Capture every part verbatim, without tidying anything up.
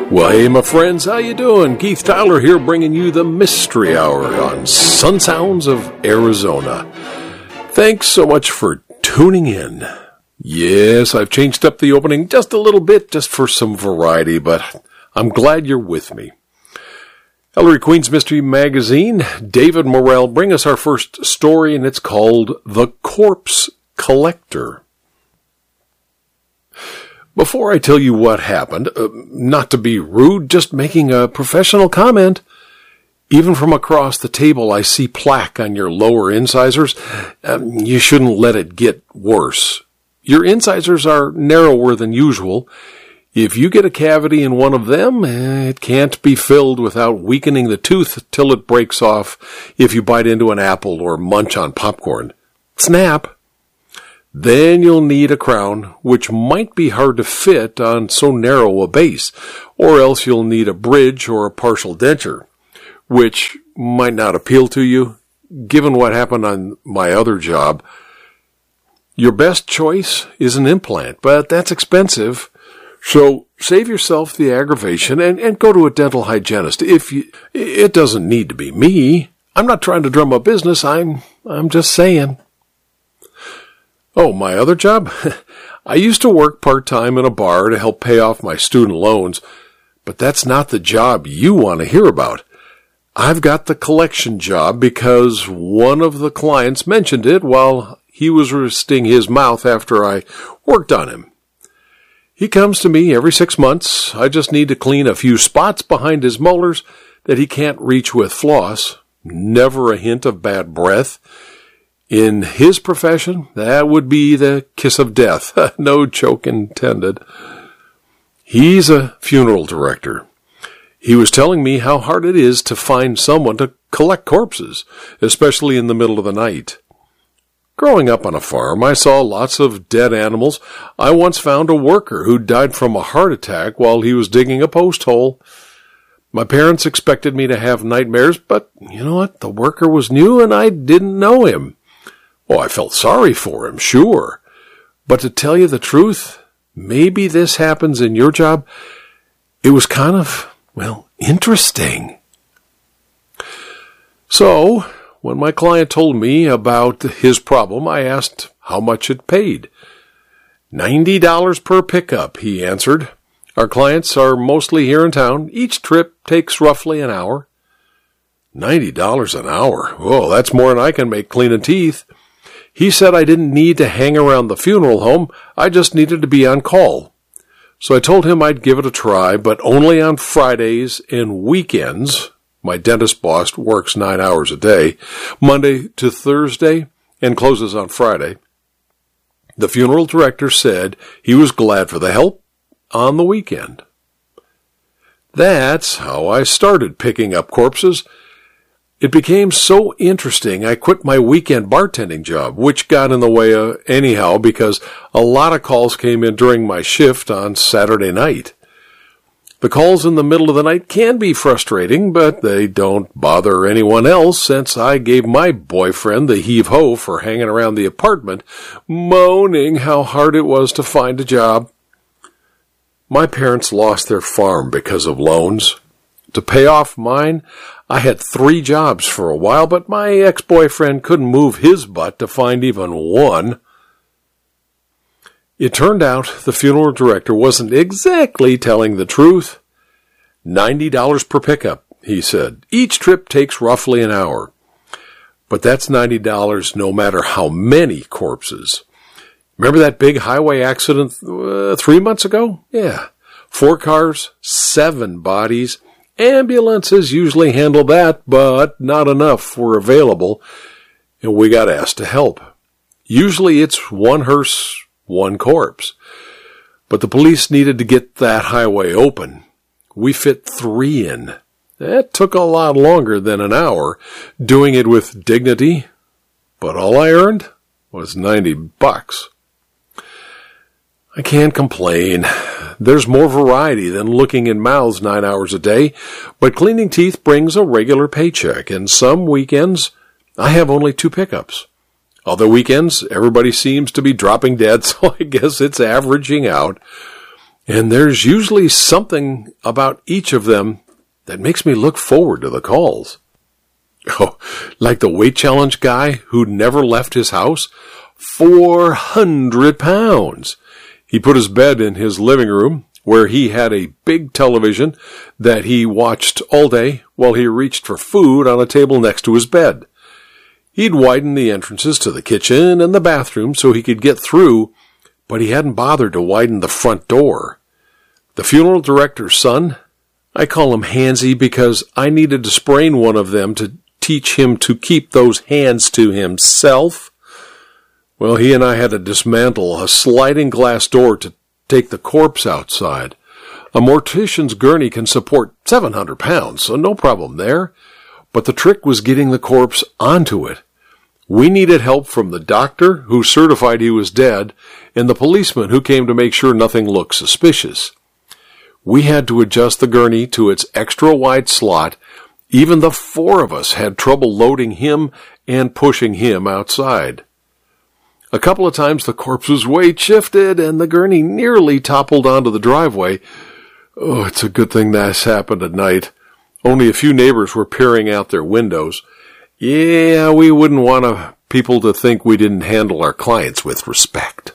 Well, hey, my friends, how you doing? Keith Tyler here, bringing you the Mystery Hour on Sun Sounds of Arizona. Thanks so much for tuning in. Yes, I've changed up the opening just a little bit, just for some variety, but I'm glad you're with me. Ellery Queen's Mystery Magazine, David Morrell, bring us our first story, and it's called The Corpse Collector. Before I tell you what happened, uh, not to be rude, just making a professional comment. Even from across the table, I see plaque on your lower incisors. Um, you shouldn't let it get worse. Your incisors are narrower than usual. If you get a cavity in one of them, it can't be filled without weakening the tooth till it breaks off if you bite into an apple or munch on popcorn. Snap! Then you'll need a crown, which might be hard to fit on so narrow a base, or else you'll need a bridge or a partial denture, which might not appeal to you, given what happened on my other job. Your best choice is an implant, but that's expensive, so save yourself the aggravation and, and go to a dental hygienist. If you, it doesn't need to be me. I'm not trying to drum up business, I'm, I'm just saying. Oh, my other job? I used to work part-time in a bar to help pay off my student loans, but that's not the job you want to hear about. I've got the collection job because one of the clients mentioned it while he was resting his mouth after I worked on him. He comes to me every six months. I just need to clean a few spots behind his molars that he can't reach with floss. Never a hint of bad breath. In his profession, that would be the kiss of death. No joke intended. He's a funeral director. He was telling me how hard it is to find someone to collect corpses, especially in the middle of the night. Growing up on a farm, I saw lots of dead animals. I once found a worker who died from a heart attack while he was digging a post hole. My parents expected me to have nightmares, but you know what? The worker was new and I didn't know him. Oh, I felt sorry for him, sure. But to tell you the truth, maybe this happens in your job. It was kind of, well, interesting. So, when my client told me about his problem, I asked how much it paid. ninety dollars per pickup, he answered. Our clients are mostly here in town. Each trip takes roughly an hour. ninety dollars an hour? Oh, that's more than I can make cleaning teeth. He said I didn't need to hang around the funeral home, I just needed to be on call. So I told him I'd give it a try, but only on Fridays and weekends. My dentist boss works nine hours a day, Monday to Thursday, and closes on Friday. The funeral director said he was glad for the help on the weekend. That's how I started picking up corpses. It became so interesting, I quit my weekend bartending job, which got in the way uh, anyhow because a lot of calls came in during my shift on Saturday night. The calls in the middle of the night can be frustrating, but they don't bother anyone else since I gave my boyfriend the heave-ho for hanging around the apartment, moaning how hard it was to find a job. My parents lost their farm because of loans. To pay off mine, I had three jobs for a while, but my ex-boyfriend couldn't move his butt to find even one. It turned out the funeral director wasn't exactly telling the truth. ninety dollars per pickup, he said. Each trip takes roughly an hour. But that's ninety dollars no matter how many corpses. Remember that big highway accident uh, three months ago? Yeah. Four cars, seven bodies. Ambulances usually handle that, but not enough were available, and we got asked to help. Usually it's one hearse, one corpse. But the police needed to get that highway open. We fit three in. That took a lot longer than an hour, doing it with dignity, but all I earned was ninety bucks. I can't complain. There's more variety than looking in mouths nine hours a day, but cleaning teeth brings a regular paycheck, and some weekends I have only two pickups. Other weekends, everybody seems to be dropping dead, so I guess it's averaging out. And there's usually something about each of them that makes me look forward to the calls. Oh, like the weight challenge guy who never left his house? four hundred pounds. He put his bed in his living room, where he had a big television that he watched all day while he reached for food on a table next to his bed. He'd widen the entrances to the kitchen and the bathroom so he could get through, but he hadn't bothered to widen the front door. The funeral director's son, I call him Hansy because I needed to sprain one of them to teach him to keep those hands to himself. Well, he and I had to dismantle a sliding glass door to take the corpse outside. A mortician's gurney can support seven hundred pounds, so no problem there. But the trick was getting the corpse onto it. We needed help from the doctor, who certified he was dead, and the policeman who came to make sure nothing looked suspicious. We had to adjust the gurney to its extra wide slot. Even the four of us had trouble loading him and pushing him outside. A couple of times the corpse's weight shifted and the gurney nearly toppled onto the driveway. Oh, it's a good thing this happened at night. Only a few neighbors were peering out their windows. Yeah, we wouldn't want to, people to think we didn't handle our clients with respect.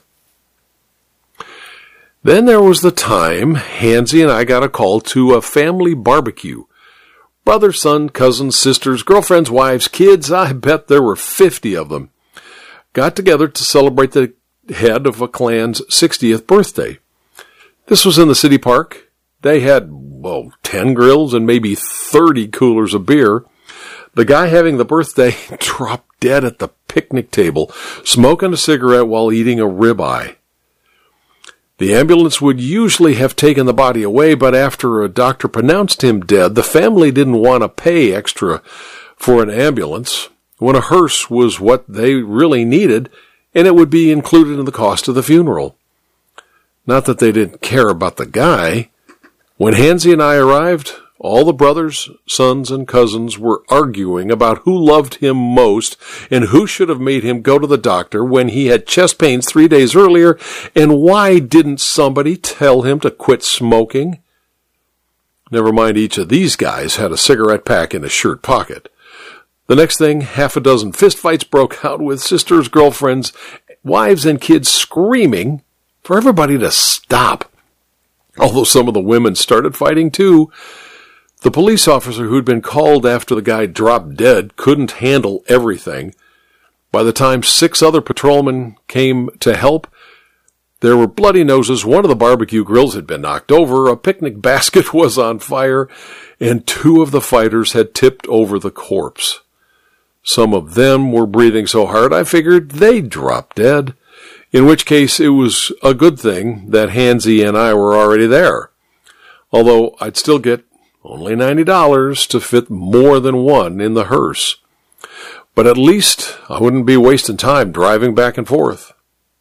Then there was the time Hansy and I got a call to a family barbecue. Brother, son, cousins, sisters, girlfriends, wives, kids, I bet there were fifty of them, got together to celebrate the head of a clan's sixtieth birthday. This was in the city park. They had, well, ten grills and maybe thirty coolers of beer. The guy having the birthday dropped dead at the picnic table, smoking a cigarette while eating a ribeye. The ambulance would usually have taken the body away, but after a doctor pronounced him dead, the family didn't want to pay extra for an ambulance when a hearse was what they really needed, and it would be included in the cost of the funeral. Not that they didn't care about the guy. When Hansy and I arrived, all the brothers, sons, and cousins were arguing about who loved him most and who should have made him go to the doctor when he had chest pains three days earlier, and why didn't somebody tell him to quit smoking? Never mind, each of these guys had a cigarette pack in his shirt pocket. The next thing, half a dozen fistfights broke out with sisters, girlfriends, wives, and kids screaming for everybody to stop. Although some of the women started fighting too. The police officer who'd been called after the guy dropped dead couldn't handle everything. By the time six other patrolmen came to help, there were bloody noses, one of the barbecue grills had been knocked over, a picnic basket was on fire, and two of the fighters had tipped over the corpse. Some of them were breathing so hard I figured they'd drop dead, in which case it was a good thing that Hansy and I were already there. Although I'd still get only ninety dollars to fit more than one in the hearse. But at least I wouldn't be wasting time driving back and forth.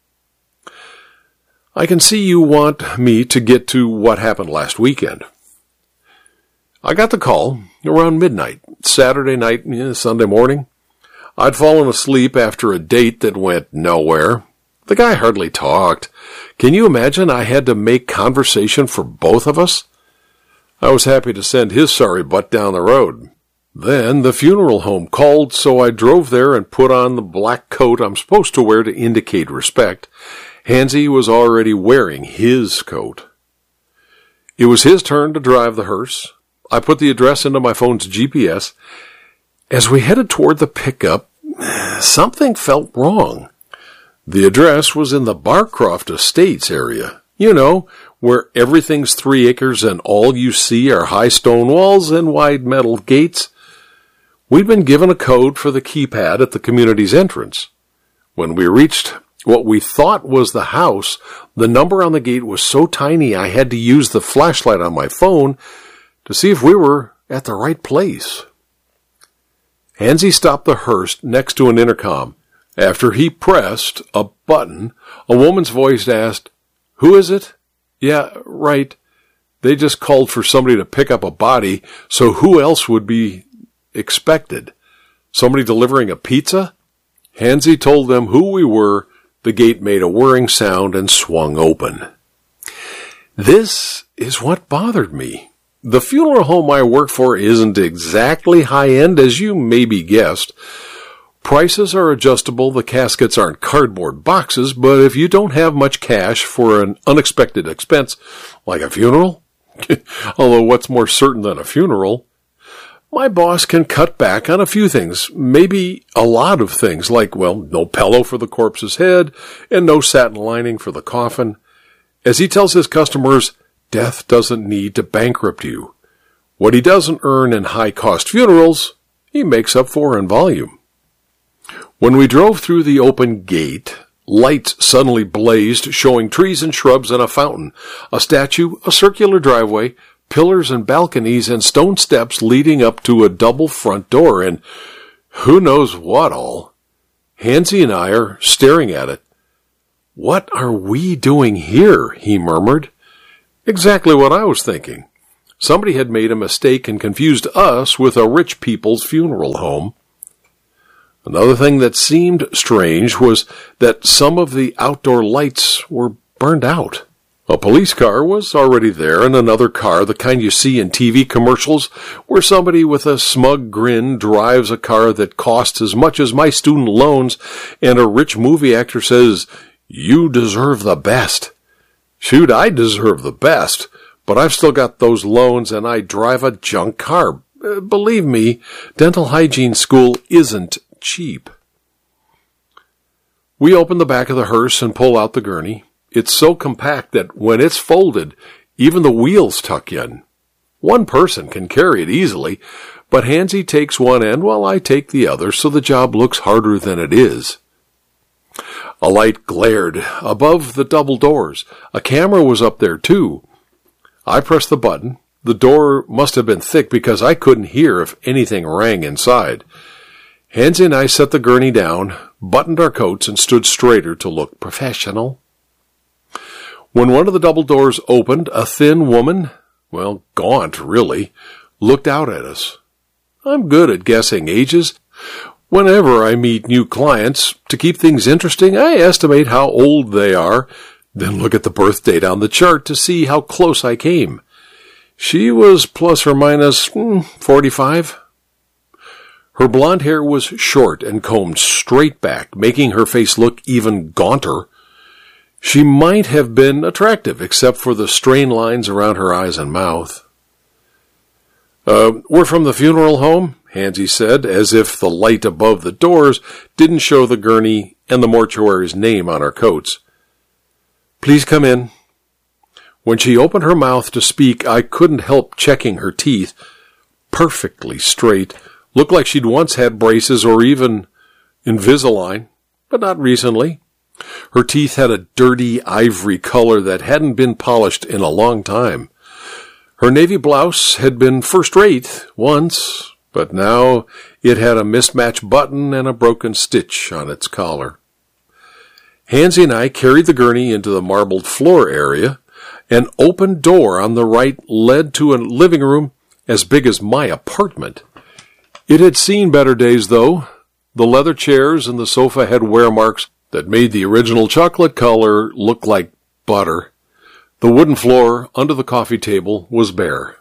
I can see you want me to get to what happened last weekend. I got the call around midnight, Saturday night, Sunday morning. I'd fallen asleep after a date that went nowhere. The guy hardly talked. Can you imagine I had to make conversation for both of us? I was happy to send his sorry butt down the road. Then the funeral home called, so I drove there and put on the black coat I'm supposed to wear to indicate respect. Hansy was already wearing his coat. It was his turn to drive the hearse. I put the address into my phone's G P S. As we headed toward the pickup, something felt wrong. The address was in the Barcroft Estates area. You know, where everything's three acres and all you see are high stone walls and wide metal gates. We'd been given a code for the keypad at the community's entrance. When we reached what we thought was the house, the number on the gate was so tiny I had to use the flashlight on my phone to see if we were at the right place. Hansy stopped the hearse next to an intercom. After he pressed a button, a woman's voice asked, "Who is it?" "Yeah, right. They just called for somebody to pick up a body, so who else would be expected? Somebody delivering a pizza?" Hansy told them who we were. The gate made a whirring sound and swung open. This is what bothered me. The funeral home I work for isn't exactly high-end, as you maybe guessed. Prices are adjustable, the caskets aren't cardboard boxes, but if you don't have much cash for an unexpected expense, like a funeral, although what's more certain than a funeral, my boss can cut back on a few things, maybe a lot of things, like, well, no pillow for the corpse's head and no satin lining for the coffin. As he tells his customers, death doesn't need to bankrupt you. What he doesn't earn in high-cost funerals, he makes up for in volume. When we drove through the open gate, lights suddenly blazed, showing trees and shrubs and a fountain, a statue, a circular driveway, pillars and balconies, and stone steps leading up to a double front door, and who knows what all. Hansy and I are staring at it. "What are we doing here?" he murmured. Exactly what I was thinking. Somebody had made a mistake and confused us with a rich people's funeral home. Another thing that seemed strange was that some of the outdoor lights were burned out. A police car was already there, and another car, the kind you see in T V commercials, where somebody with a smug grin drives a car that costs as much as my student loans, and a rich movie actor says, "You deserve the best." Shoot, I deserve the best, but I've still got those loans and I drive a junk car. Uh, believe me, dental hygiene school isn't cheap. We open the back of the hearse and pull out the gurney. It's so compact that when it's folded, even the wheels tuck in. One person can carry it easily, but Hansy takes one end while I take the other, so the job looks harder than it is. A light glared above the double doors. A camera was up there, too. I pressed the button. The door must have been thick because I couldn't hear if anything rang inside. Hansy and I set the gurney down, buttoned our coats, and stood straighter to look professional. When one of the double doors opened, a thin woman, well, gaunt, really, looked out at us. I'm good at guessing ages. Whenever I meet new clients, to keep things interesting, I estimate how old they are, then look at the birth date on the chart to see how close I came. She was plus or minus hmm, forty-five. Her blonde hair was short and combed straight back, making her face look even gaunter. She might have been attractive, except for the strain lines around her eyes and mouth. Uh, we're from the funeral home, Hansy said, as if the light above the doors didn't show the gurney and the mortuary's name on our coats. Please come in. When she opened her mouth to speak, I couldn't help checking her teeth. Perfectly straight. Looked like she'd once had braces or even Invisalign, but not recently. Her teeth had a dirty ivory color that hadn't been polished in a long time. Her navy blouse had been first-rate once, but now it had a mismatched button and a broken stitch on its collar. Hansy and I carried the gurney into the marbled floor area. An open door on the right led to a living room as big as my apartment. It had seen better days, though. The leather chairs and the sofa had wear marks that made the original chocolate color look like butter. The wooden floor under the coffee table was bare.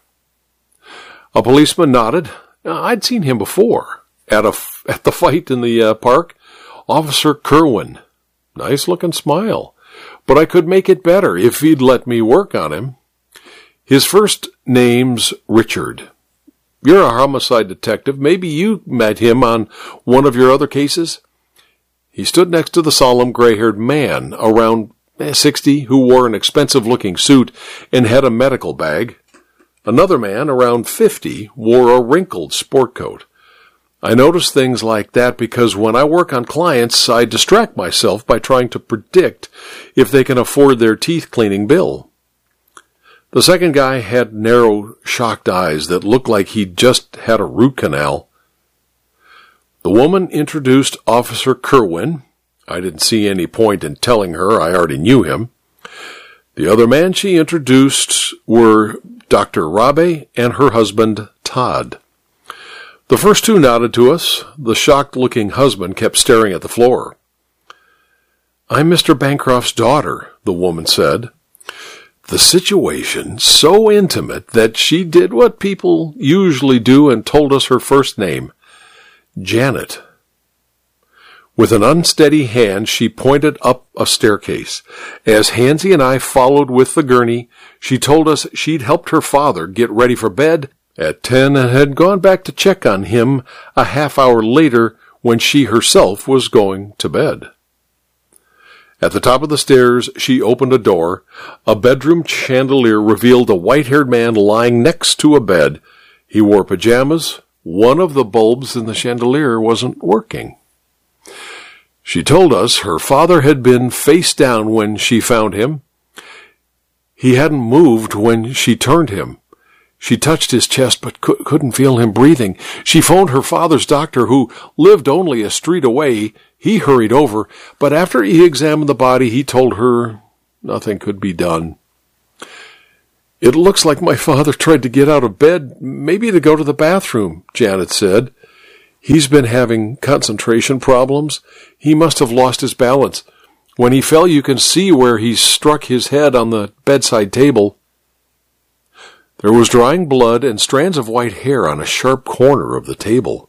A policeman nodded. I'd seen him before, at a at the fight in the uh, park. Officer Kerwin. Nice-looking smile. But I could make it better if he'd let me work on him. His first name's Richard. You're a homicide detective. Maybe you met him on one of your other cases? He stood next to the solemn gray-haired man, around sixty, who wore an expensive-looking suit and had a medical bag. Another man, around fifty, wore a wrinkled sport coat. I notice things like that because when I work on clients, I distract myself by trying to predict if they can afford their teeth-cleaning bill. The second guy had narrow, shocked eyes that looked like he'd just had a root canal. The woman introduced Officer Kerwin. I didn't see any point in telling her I already knew him. The other man she introduced were Doctor Rabe and her husband, Todd. The first two nodded to us. The shocked-looking husband kept staring at the floor. I'm Mister Bancroft's daughter, the woman said. the situation so intimate that she did what people usually do and told us her first name, Janet. With an unsteady hand, she pointed up a staircase. As Hansy and I followed with the gurney, she told us she'd helped her father get ready for bed at ten and had gone back to check on him a half hour later when she herself was going to bed. At the top of the stairs, she opened a door. A bedroom chandelier revealed a white-haired man lying next to a bed. He wore pajamas. One of the bulbs in the chandelier wasn't working. She told us her father had been face down when she found him. He hadn't moved when she turned him. She touched his chest but couldn't feel him breathing. She phoned her father's doctor, who lived only a street away. He hurried over, but after he examined the body, he told her nothing could be done. It looks like my father tried to get out of bed, maybe to go to the bathroom, Janet said. He's been having concentration problems. He must have lost his balance. When he fell, you can see where he struck his head on the bedside table. There was drying blood and strands of white hair on a sharp corner of the table.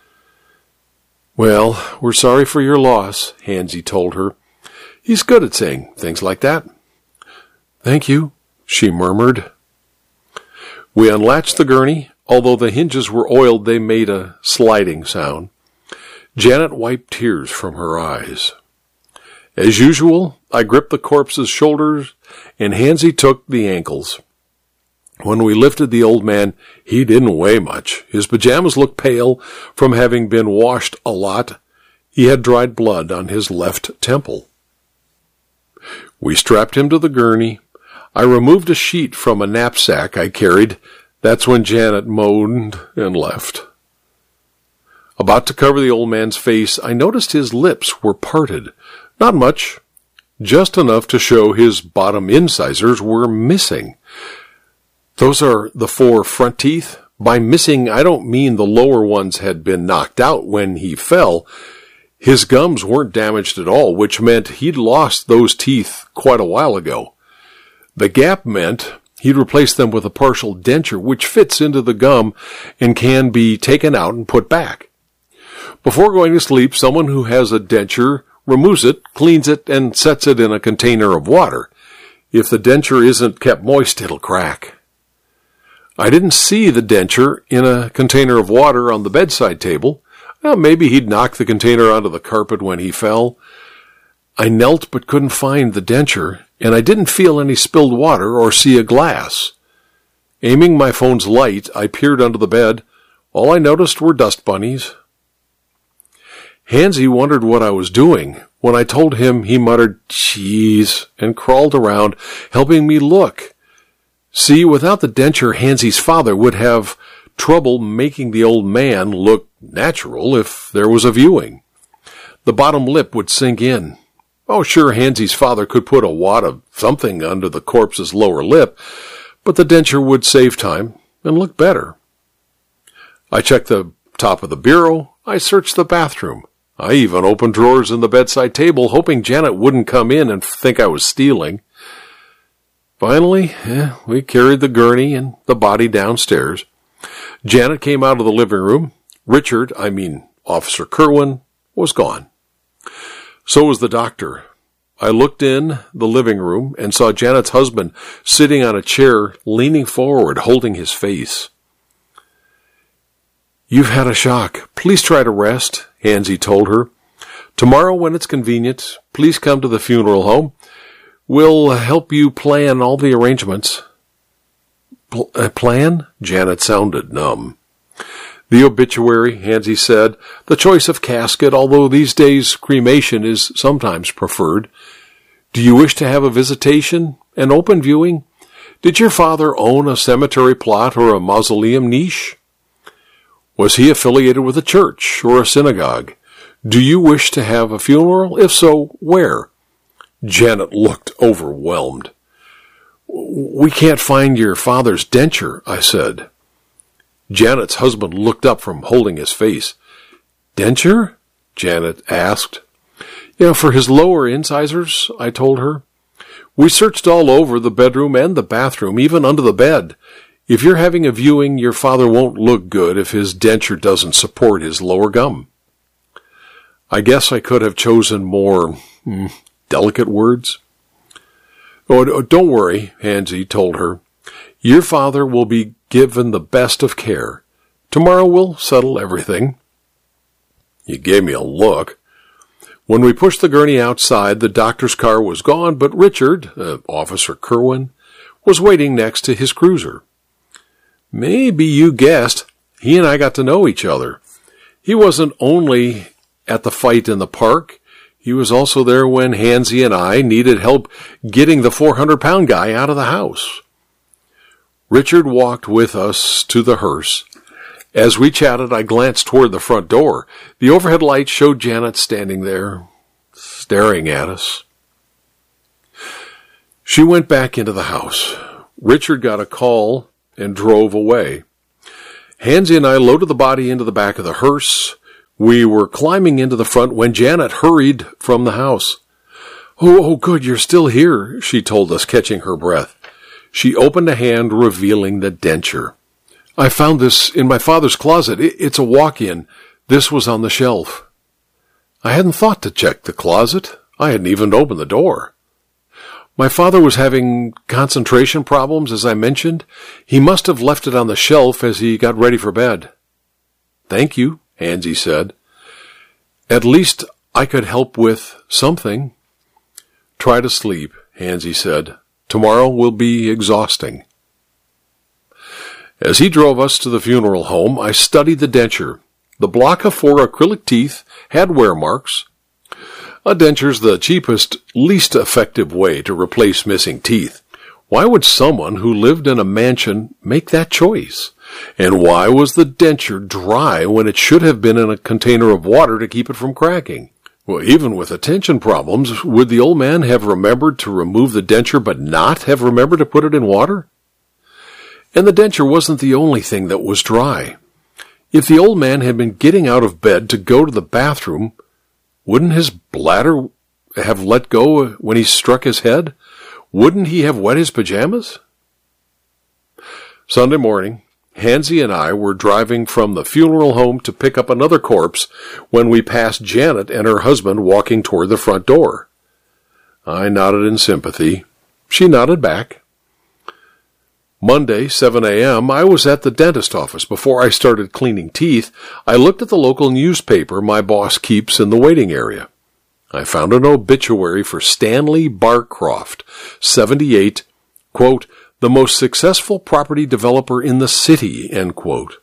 Well, we're sorry for your loss, Hansy told her. He's good at saying things like that. Thank you, she murmured. We unlatched the gurney. Although the hinges were oiled, they made a sliding sound. Janet wiped tears from her eyes. As usual, I gripped the corpse's shoulders, and Hansy took the ankles. When we lifted the old man, he didn't weigh much. His pajamas looked pale from having been washed a lot. He had dried blood on his left temple. We strapped him to the gurney. I removed a sheet from a knapsack I carried. That's when Janet moaned and left. About to cover the old man's face, I noticed his lips were parted. Not much, just enough to show his bottom incisors were missing. Those are the four front teeth. By missing, I don't mean the lower ones had been knocked out when he fell. His gums weren't damaged at all, which meant he'd lost those teeth quite a while ago. The gap meant he'd replaced them with a partial denture, which fits into the gum and can be taken out and put back. Before going to sleep, someone who has a denture removes it, cleans it, and sets it in a container of water. If the denture isn't kept moist, it'll crack. I didn't see the denture in a container of water on the bedside table. Well, maybe he'd knocked the container onto the carpet when he fell. I knelt but couldn't find the denture, and I didn't feel any spilled water or see a glass. Aiming my phone's light, I peered under the bed. All I noticed were dust bunnies. Hansy wondered what I was doing. When I told him, he muttered, "Jeez," and crawled around, helping me look. See, without the denture, Hansy's father would have trouble making the old man look natural if there was a viewing. The bottom lip would sink in. Oh, sure, Hansy's father could put a wad of something under the corpse's lower lip, but the denture would save time and look better. I checked the top of the bureau. I searched the bathroom. I even opened drawers in the bedside table, hoping Janet wouldn't come in and think I was stealing. Finally, eh, we carried the gurney and the body downstairs. Janet came out of the living room. Richard, I mean Officer Kerwin, was gone. So was the doctor. I looked in the living room and saw Janet's husband sitting on a chair, leaning forward, holding his face. "You've had a shock. Please try to rest," Hansy told her. "Tomorrow, when it's convenient, please come to the funeral home. We'll help you plan all the arrangements." Pl- uh, plan? Janet sounded numb. "The obituary," Hansy said. "The choice of casket, although these days cremation is sometimes preferred. Do you wish to have a visitation? An open viewing? Did your father own a cemetery plot or a mausoleum niche? Was he affiliated with a church or a synagogue? Do you wish to have a funeral? If so, where?" Janet looked overwhelmed. "We can't find your father's denture," I said. Janet's husband looked up from holding his face. "Denture?" Janet asked. "Yeah, for his lower incisors," I told her. We searched all over the bedroom and the bathroom, even under the bed. If you're having a viewing, your father won't look good if his denture doesn't support his lower gum." I guess I could have chosen more mm, delicate words. "Oh, don't worry," Hansy told her. "Your father will be given the best of care. Tomorrow we'll settle everything." He gave me a look. When we pushed the gurney outside, the doctor's car was gone, but Richard, uh, Officer Kerwin, was waiting next to his cruiser. Maybe you guessed, he and I got to know each other. He wasn't only at the fight in the park, he was also there when Hansy and I needed help getting the four hundred pound guy out of the house. Richard walked with us to the hearse. As we chatted, I glanced toward the front door. The overhead light showed Janet standing there, staring at us. She went back into the house. Richard got a call and drove away. Hansy and I loaded the body into the back of the hearse. We were climbing into the front when Janet hurried from the house. Oh, oh, good, you're still here," she told us, catching her breath. She opened a hand, revealing the denture. "I found this in my father's closet. It's a walk-in. This was on the shelf." I hadn't thought to check the closet. I hadn't even opened the door. My father was having concentration problems, as I mentioned. He must have left it on the shelf as he got ready for bed. "Thank you," Hansy said. "At least I could help with something." "Try to sleep," Hansy said. "Tomorrow will be exhausting." As he drove us to the funeral home, I studied the denture. The block of four acrylic teeth had wear marks. A denture's the cheapest, least effective way to replace missing teeth. Why would someone who lived in a mansion make that choice? And why was the denture dry when it should have been in a container of water to keep it from cracking? Well, even with attention problems, would the old man have remembered to remove the denture but not have remembered to put it in water? And the denture wasn't the only thing that was dry. If the old man had been getting out of bed to go to the bathroom, wouldn't his bladder have let go when he struck his head? Wouldn't he have wet his pajamas? Sunday morning, Hansy and I were driving from the funeral home to pick up another corpse when we passed Janet and her husband walking toward the front door. I nodded in sympathy. She nodded back. Monday, seven a.m., I was at the dentist office. Before I started cleaning teeth, I looked at the local newspaper my boss keeps in the waiting area. I found an obituary for Stanley Barcroft, seventy-eight, quote, "the most successful property developer in the city," end quote.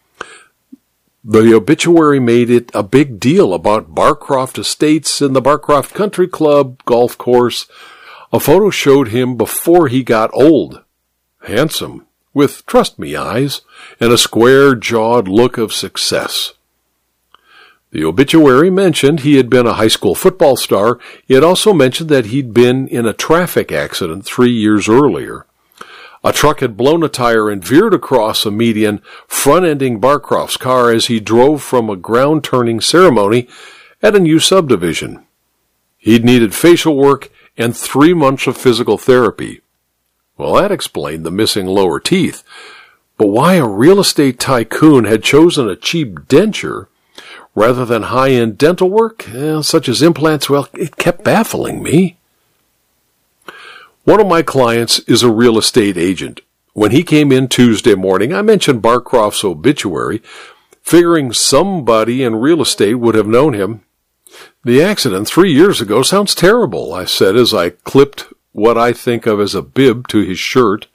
The obituary made it a big deal about Barcroft Estates and the Barcroft Country Club golf course. A photo showed him before he got old. Handsome, with trust-me eyes, and a square-jawed look of success. The obituary mentioned he had been a high school football star. It also mentioned that he'd been in a traffic accident three years earlier. A truck had blown a tire and veered across a median, front-ending Barcroft's car as he drove from a ground-turning ceremony at a new subdivision. He'd needed facial work and three months of physical therapy. Well, that explained the missing lower teeth. But why a real estate tycoon had chosen a cheap denture rather than high-end dental work, eh, such as implants, well, it kept baffling me. One of my clients is a real estate agent. When he came in Tuesday morning, I mentioned Barcroft's obituary, figuring somebody in real estate would have known him. "The accident three years ago sounds terrible," I said as I clipped what I think of as a bib to his shirt.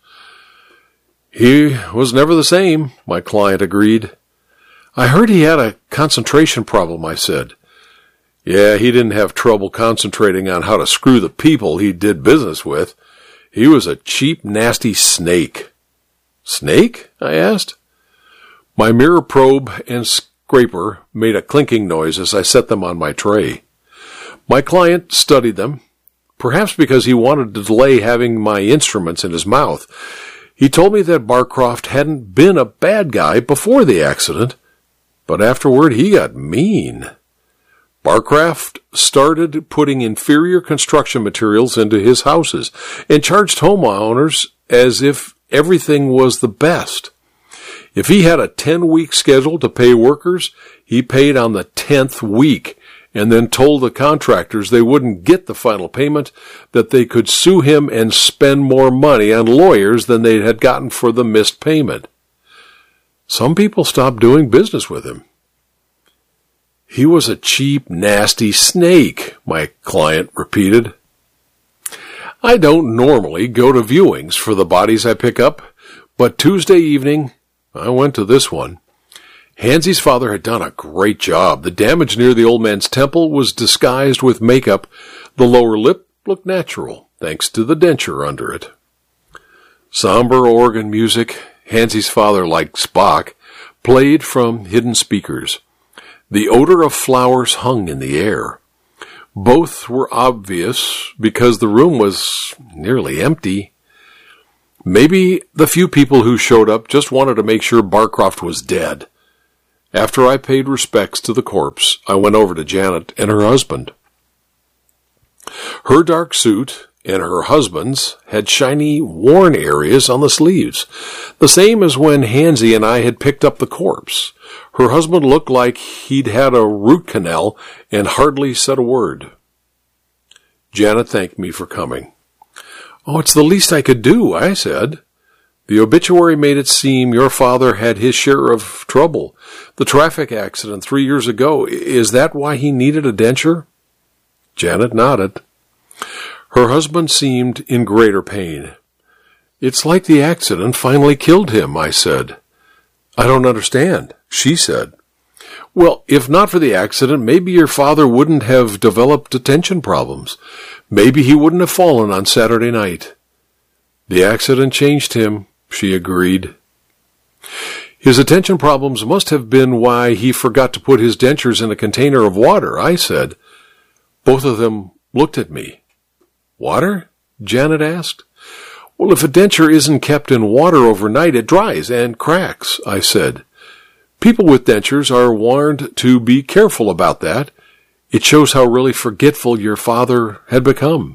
"He was never the same," my client agreed. "I heard he had a concentration problem," I said. "Yeah, he didn't have trouble concentrating on how to screw the people he did business with. He was a cheap, nasty snake." "Snake?" I asked. My mirror probe and scraper made a clinking noise as I set them on my tray. My client studied them, perhaps because he wanted to delay having my instruments in his mouth. He told me that Barcroft hadn't been a bad guy before the accident, but afterward he got mean. Barcraft started putting inferior construction materials into his houses and charged homeowners as if everything was the best. If he had a ten-week schedule to pay workers, he paid on the tenth week and then told the contractors they wouldn't get the final payment, that they could sue him and spend more money on lawyers than they had gotten for the missed payment. Some people stopped doing business with him. He was a cheap, nasty snake, my client repeated. I don't normally go to viewings for the bodies I pick up, but Tuesday evening I went to this one. Hansie's father had done a great job. The damage near the old man's temple was disguised with makeup. The lower lip looked natural, thanks to the denture under it. Somber organ music, Hansie's father, like Spock, played from hidden speakers. The odor of flowers hung in the air. Both were obvious because the room was nearly empty. Maybe the few people who showed up just wanted to make sure Barcroft was dead. After I paid respects to the corpse, I went over to Janet and her husband. Her dark suit and her husband's had shiny, worn areas on the sleeves, the same as when Hansie and I had picked up the corpse. Her husband looked like he'd had a root canal and hardly said a word. Janet thanked me for coming. Oh, it's the least I could do, I said. The obituary made it seem your father had his share of trouble. The traffic accident three years ago, is that why he needed a denture? Janet nodded. Her husband seemed in greater pain. It's like the accident finally killed him, I said. I don't understand, she said. Well, if not for the accident, maybe your father wouldn't have developed attention problems. Maybe he wouldn't have fallen on Saturday night. The accident changed him, she agreed. His attention problems must have been why he forgot to put his dentures in a container of water, I said. Both of them looked at me. Water? Janet asked. Well, if a denture isn't kept in water overnight, it dries and cracks, I said. People with dentures are warned to be careful about that. It shows how really forgetful your father had become.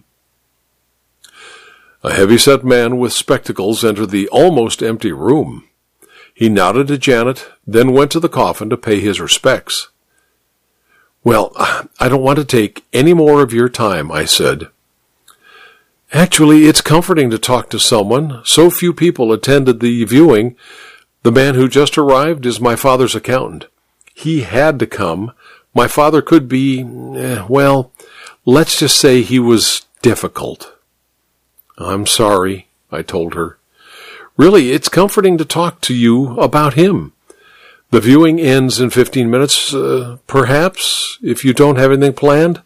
A heavy-set man with spectacles entered the almost empty room. He nodded to Janet, then went to the coffin to pay his respects. Well, I don't want to take any more of your time, I said. Actually, it's comforting to talk to someone. So few people attended the viewing. The man who just arrived is my father's accountant. He had to come. My father could be, eh, well, let's just say he was difficult. I'm sorry, I told her. Really, it's comforting to talk to you about him. The viewing ends in fifteen minutes, uh, perhaps, if you don't have anything planned.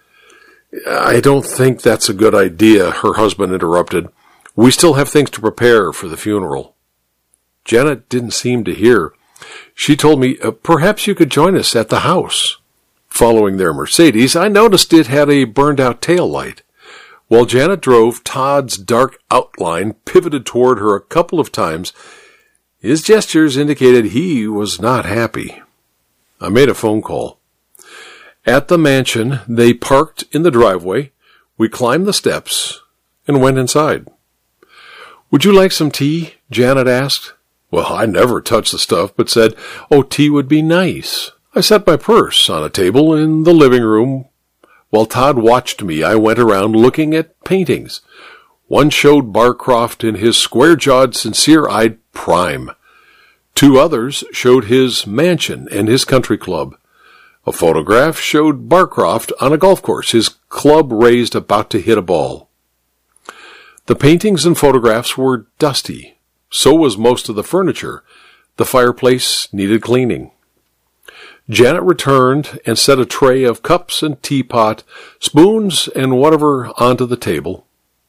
I don't think that's a good idea, her husband interrupted. We still have things to prepare for the funeral. Janet didn't seem to hear. She told me, uh, perhaps you could join us at the house. Following their Mercedes, I noticed it had a burned-out tail light. While Janet drove, Todd's dark outline pivoted toward her a couple of times. His gestures indicated he was not happy. I made a phone call. At the mansion, they parked in the driveway. We climbed the steps and went inside. Would you like some tea? Janet asked. Well, I never touched the stuff, but said, oh, tea would be nice. I set my purse on a table in the living room. While Todd watched me, I went around looking at paintings. One showed Barcroft in his square-jawed, sincere-eyed prime. Two others showed his mansion and his country club. A photograph showed Barcroft on a golf course, his club raised about to hit a ball. The paintings and photographs were dusty. So was most of the furniture. The fireplace needed cleaning. Janet returned and set a tray of cups and teapot, spoons, and whatever onto the table.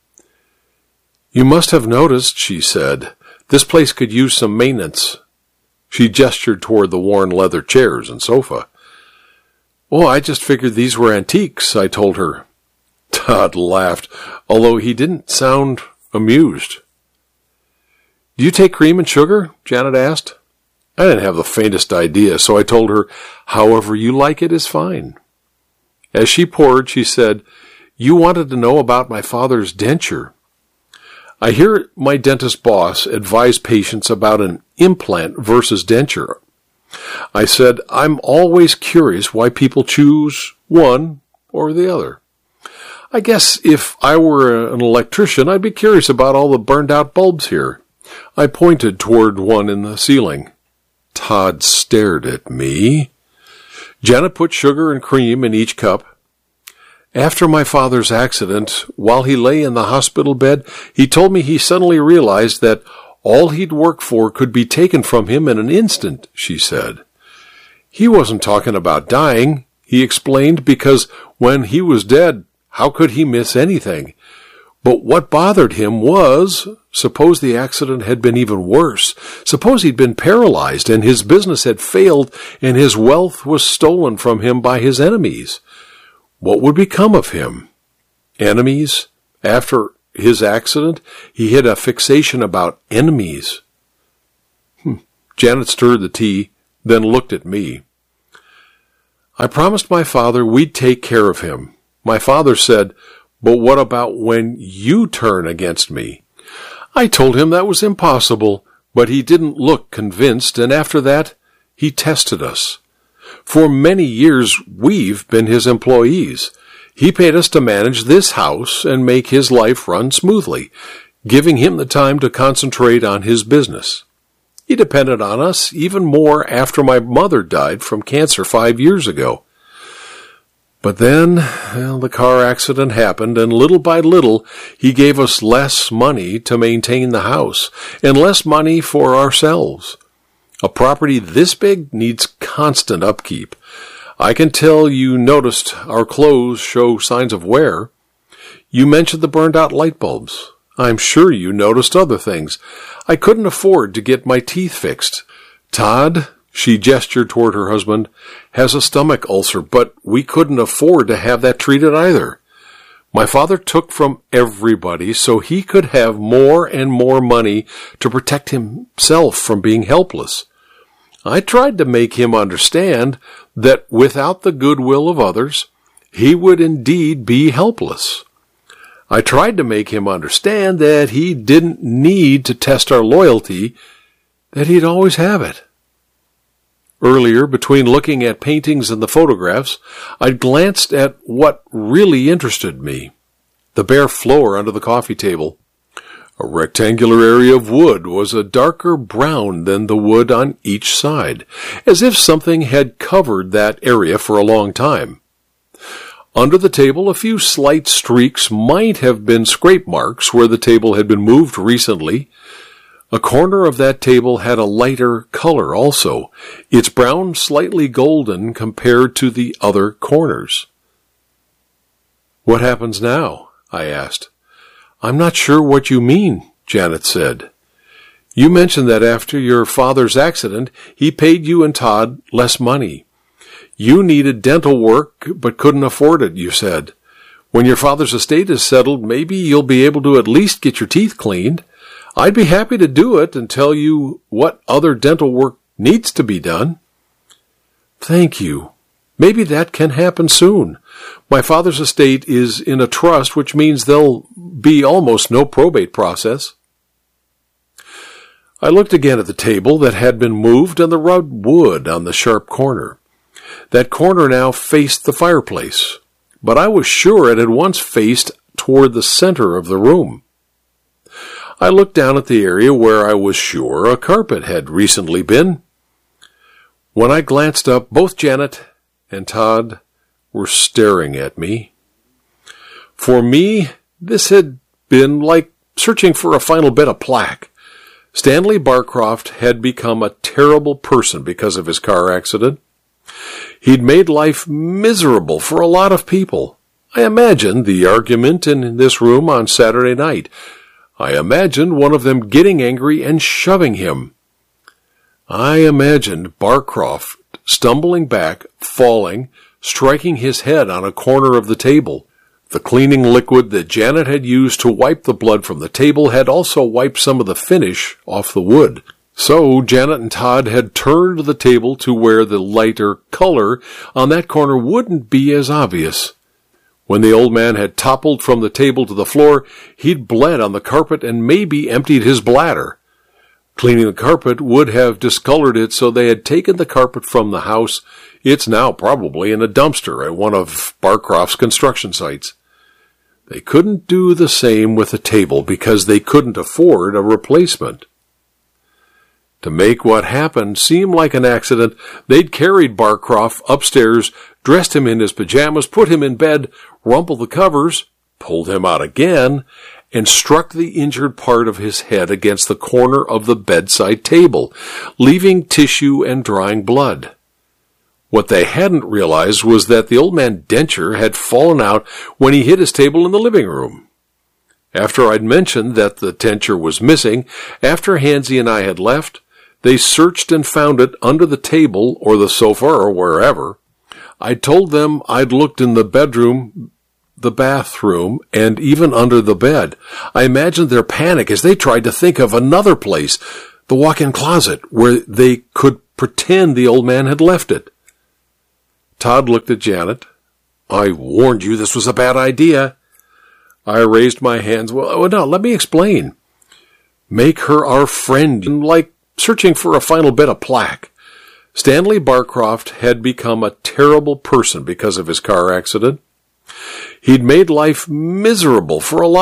You must have noticed, she said, this place could use some maintenance. She gestured toward the worn leather chairs and sofa. Oh, I just figured these were antiques, I told her. Todd laughed, although he didn't sound amused. Do you take cream and sugar? Janet asked. I didn't have the faintest idea, so I told her, however you like it is fine. As she poured, she said, "You wanted to know about my father's denture." I hear my dentist boss advise patients about an implant versus denture. I said, I'm always curious why people choose one or the other. I guess if I were an electrician, I'd be curious about all the burned out bulbs here. I pointed toward one in the ceiling. Todd stared at me. Janet put sugar and cream in each cup. After my father's accident, while he lay in the hospital bed, he told me he suddenly realized that all he'd worked for could be taken from him in an instant, she said. He wasn't talking about dying, he explained, because when he was dead, how could he miss anything? But what bothered him was, suppose the accident had been even worse. Suppose he'd been paralyzed and his business had failed and his wealth was stolen from him by his enemies. What would become of him? Enemies? After his accident, he had a fixation about enemies. Hmm. Janet stirred the tea, then looked at me. I promised my father we'd take care of him. My father said, "But what about when you turn against me?" I told him that was impossible, but he didn't look convinced, and after that, he tested us. For many years, we've been his employees. He paid us to manage this house and make his life run smoothly, giving him the time to concentrate on his business. He depended on us even more after my mother died from cancer five years ago. But then, well, the car accident happened, and little by little, he gave us less money to maintain the house, and less money for ourselves. A property this big needs constant upkeep. I can tell you noticed our clothes show signs of wear. You mentioned the burned-out light bulbs. I'm sure you noticed other things. I couldn't afford to get my teeth fixed. Todd, she gestured toward her husband, has a stomach ulcer, but we couldn't afford to have that treated either. My father took from everybody so he could have more and more money to protect himself from being helpless. I tried to make him understand that without the goodwill of others, he would indeed be helpless. I tried to make him understand that he didn't need to test our loyalty, that he'd always have it. Earlier, between looking at paintings and the photographs, I'd glanced at what really interested me, the bare floor under the coffee table. A rectangular area of wood was a darker brown than the wood on each side, as if something had covered that area for a long time. Under the table, a few slight streaks might have been scrape marks where the table had been moved recently. A corner of that table had a lighter color also, its brown slightly golden compared to the other corners. "What happens now?" I asked. "I'm not sure what you mean," Janet said. "You mentioned that after your father's accident, he paid you and Todd less money. You needed dental work, but couldn't afford it, you said. When your father's estate is settled, maybe you'll be able to at least get your teeth cleaned. I'd be happy to do it and tell you what other dental work needs to be done." "Thank you. Maybe that can happen soon. My father's estate is in a trust, which means there'll be almost no probate process." I looked again at the table that had been moved and the rubbed wood on the sharp corner. That corner now faced the fireplace, but I was sure it had once faced toward the center of the room. I looked down at the area where I was sure a carpet had recently been. When I glanced up, both Janet and Todd were staring at me. For me, this had been like searching for a final bit of plaque. Stanley Barcroft had become a terrible person because of his car accident. He'd made life miserable for a lot of people. I imagined the argument in this room on Saturday night. I imagined one of them getting angry and shoving him. I imagined Barcroft stumbling back, falling, striking his head on a corner of the table. The cleaning liquid that Janet had used to wipe the blood from the table had also wiped some of the finish off the wood. So Janet and Todd had turned the table to where the lighter color on that corner wouldn't be as obvious. When the old man had toppled from the table to the floor, he'd bled on the carpet and maybe emptied his bladder. Cleaning the carpet would have discolored it, so they had taken the carpet from the house. It's now probably in a dumpster at one of Barcroft's construction sites. They couldn't do the same with the table because they couldn't afford a replacement. To make what happened seem like an accident, they'd carried Barcroft upstairs, dressed him in his pajamas, put him in bed, rumpled the covers, pulled him out again, and struck the injured part of his head against the corner of the bedside table, leaving tissue and drying blood. What they hadn't realized was that the old man's denture had fallen out when he hit his table in the living room. After I'd mentioned that the denture was missing, after Hansy and I had left, they searched and found it under the table or the sofa or wherever. I told them I'd looked in the bedroom, the bathroom, and even under the bed. I imagined their panic as they tried to think of another place, the walk-in closet, where they could pretend the old man had left it. Todd looked at Janet. I warned you this was a bad idea. I raised my hands. Well, no, let me explain. Make her our friend, like searching for a final bit of plaque. Stanley Barcroft had become a terrible person because of his car accident. He'd made life miserable for a lot